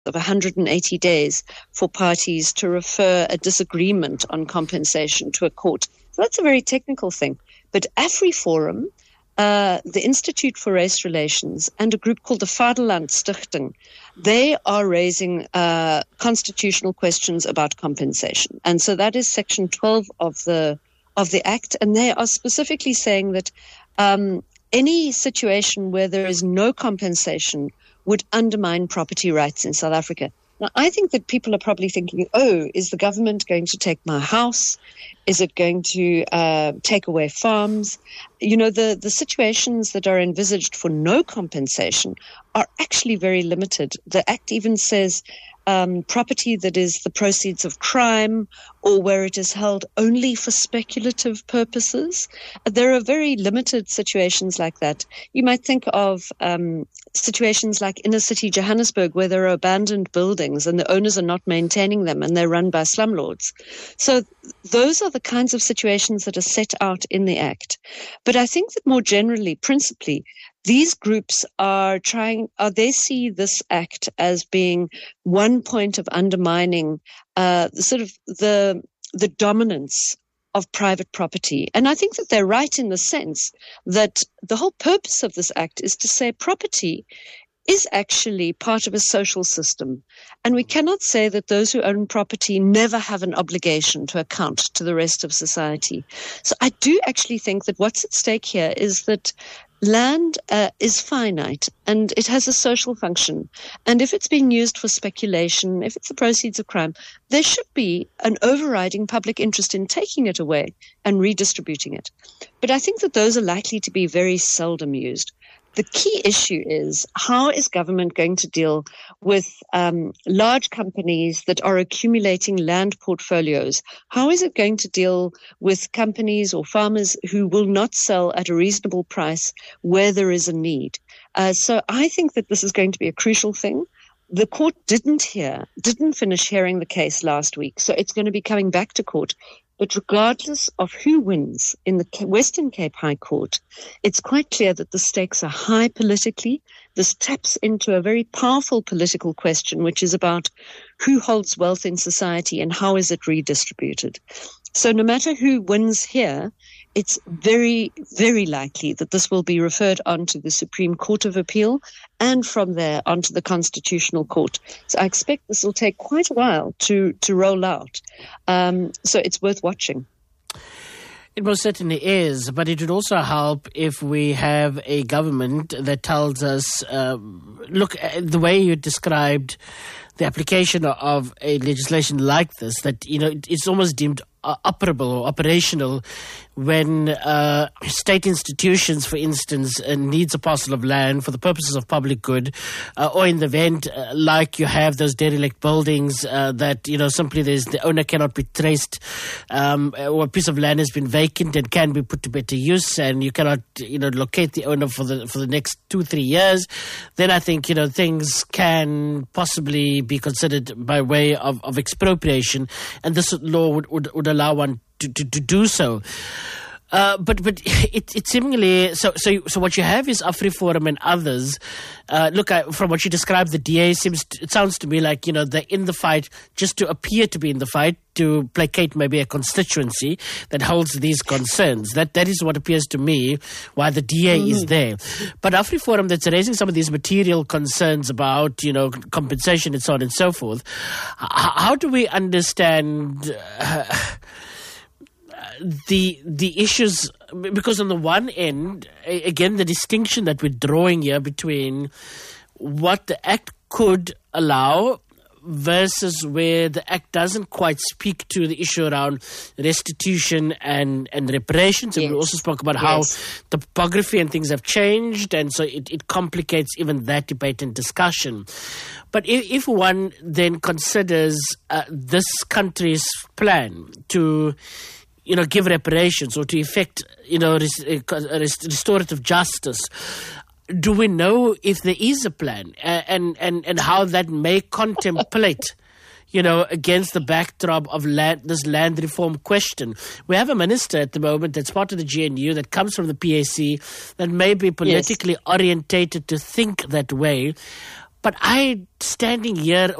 of 180 days for parties to refer a disagreement on compensation to a court. So that's a very technical thing. But AfriForum, the Institute for Race Relations, and a group called the Vaderland Stichting, they are raising constitutional questions about compensation. And so that is Section 12 of the Act, and they are specifically saying that any situation where there is no compensation would undermine property rights in South Africa. Now, I think that people are probably thinking, is the government going to take my house? Is it going to take away farms? You know, the situations that are envisaged for no compensation are actually very limited. The Act even says property that is the proceeds of crime or where it is held only for speculative purposes. There are very limited situations like that. You might think of situations like inner city Johannesburg where there are abandoned buildings and the owners are not maintaining them and they're run by slumlords. So those are the kinds of situations that are set out in the Act. But I think that more generally, principally, these groups they see this Act as being one point of undermining the dominance of private property. And I think that they're right in the sense that the whole purpose of this Act is to say property is actually part of a social system. And we cannot say that those who own property never have an obligation to account to the rest of society. So I do actually think that what's at stake here is that land is finite and it has a social function. And if it's being used for speculation, if it's the proceeds of crime, there should be an overriding public interest in taking it away and redistributing it. But I think that those are likely to be very seldom used. The key issue is, how is government going to deal with large companies that are accumulating land portfolios? How is it going to deal with companies or farmers who will not sell at a reasonable price where there is a need? So I think that this is going to be a crucial thing. The court didn't finish hearing the case last week, so it's going to be coming back to court. But regardless of who wins in the Western Cape High Court, it's quite clear that the stakes are high politically. This taps into a very powerful political question, which is about who holds wealth in society and how is it redistributed. So no matter who wins here, it's very, very likely that this will be referred on to the Supreme Court of Appeal and from there onto the Constitutional Court. So I expect this will take quite a while to roll out. So it's worth watching. It most certainly is, but it would also help if we have a government that tells us, look, the way you described the application of a legislation like this, that, you know, it's almost deemed operable or operational when state institutions, for instance, needs a parcel of land for the purposes of public good, or in the event like you have those derelict buildings that, you know, simply the owner cannot be traced, or a piece of land has been vacant and can be put to better use, and you cannot, you know, locate the owner for the next 2-3 years, then I think, you know, things can possibly be considered by way of expropriation, and this law would allow one to do so. But it seemingly so what you have is AfriForum and others. Look, from what you described, the DA it sounds to me like, you know, they're in the fight just to appear to be in the fight, to placate maybe a constituency that holds these concerns. That is what appears to me why the DA is there. But AfriForum, that's raising some of these material concerns about, you know, compensation and so on and so forth. How do we understand the issues? Because on the one end, again, the distinction that we're drawing here between what the Act could allow versus where the Act doesn't quite speak to the issue around restitution and reparations. And we also spoke about how topography and things have changed, and so it complicates even that debate and discussion. But if one then considers this country's plan to, you know, give reparations or to effect, you know, restorative justice, do we know if there is a plan and how that may contemplate, you know, against the backdrop of this land reform question? We have a minister at the moment that's part of the GNU that comes from the PAC that may be politically orientated to think that way. But I, standing here